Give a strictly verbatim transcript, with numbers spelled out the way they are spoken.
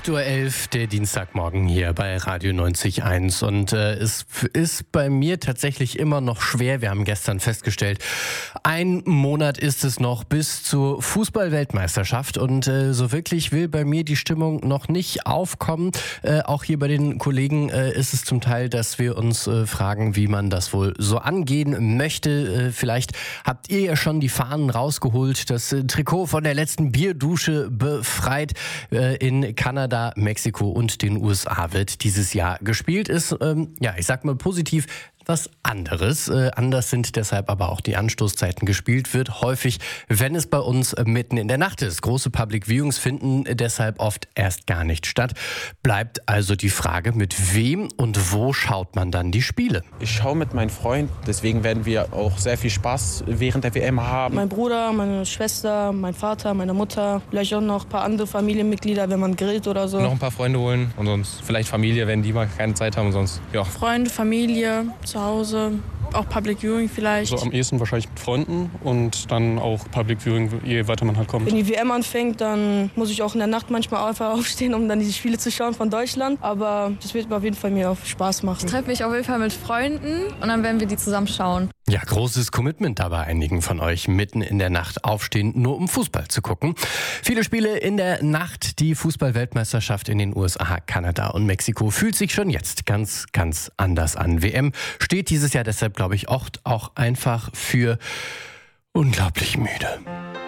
acht Uhr elf, der Dienstagmorgen hier bei Radio neunzig Komma eins. Und äh, es ist bei mir tatsächlich immer noch schwer. Wir haben gestern festgestellt, ein Monat ist es noch bis zur Fußball-Weltmeisterschaft. Und äh, so wirklich will bei mir die Stimmung noch nicht aufkommen. Äh, auch hier bei den Kollegen äh, ist es zum Teil, dass wir uns äh, fragen, wie man das wohl so angehen möchte. Äh, vielleicht habt ihr ja schon die Fahnen rausgeholt, das äh, Trikot von der letzten Bierdusche befreit. Äh, in Kanada, Mexiko und den U S A wird dieses Jahr gespielt. Ist, ähm, ja, ich sag mal positiv, was anderes. Äh, anders sind deshalb aber auch die Anstoßzeiten. Gespielt wird häufig, wenn es bei uns äh, mitten in der Nacht ist. Große Public Viewings finden deshalb oft erst gar nicht statt. Bleibt also die Frage, mit wem und wo schaut man dann die Spiele? Ich schaue mit meinem Freund, deswegen werden wir auch sehr viel Spaß während der W M haben. Mein Bruder, meine Schwester, mein Vater, meine Mutter, vielleicht auch noch ein paar andere Familienmitglieder, wenn man grillt oder so. Noch ein paar Freunde holen und sonst vielleicht Familie, wenn die mal keine Zeit haben, sonst ja. Freunde, Familie, zu Hause, auch Public Viewing vielleicht. So am ehesten wahrscheinlich mit Freunden und dann auch Public Viewing, je weiter man halt kommt. Wenn die W M anfängt, dann muss ich auch in der Nacht manchmal einfach aufstehen, um dann die Spiele zu schauen von Deutschland. Aber das wird auf jeden Fall mir auch Spaß machen. Ich treffe mich auf jeden Fall mit Freunden und dann werden wir die zusammen schauen. Ja, großes Commitment dabei einigen von euch, mitten in der Nacht aufstehen, nur um Fußball zu gucken. Viele Spiele in der Nacht, die Fußball-Weltmeisterschaft in den U S A, Kanada und Mexiko fühlt sich schon jetzt ganz, ganz anders an. W M steht dieses Jahr deshalb, glaube ich, oft auch einfach für unglaublich müde.